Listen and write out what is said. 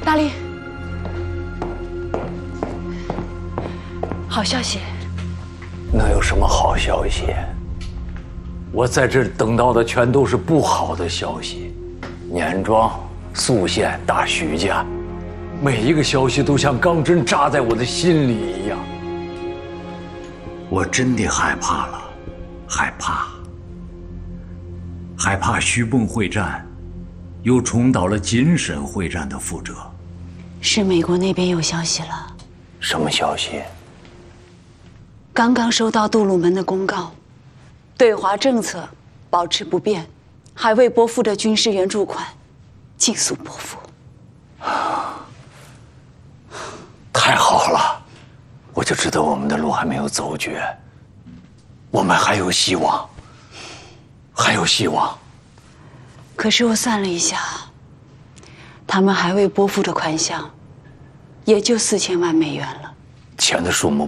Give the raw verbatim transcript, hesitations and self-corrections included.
大力，好消息。 那有什么好消息？我在这儿等到的全都是不好的消息。年庄、宿县、大徐家，每一个消息都像钢针扎在我的心里一样。 我真的害怕了，害怕，害怕徐蚌会战又重蹈了锦沈会战的覆辙。 是美国那边有消息了。 什么消息？ 刚刚收到杜鲁门的公告，对华政策保持不变，海卫拨付的军事援助款尽速拨付。 太好了，我就知道我们的路还没有走绝，我们还有希望，还有希望。 可是我算了一下，他们还未拨付的款项，也就四千万美元了。 钱的数目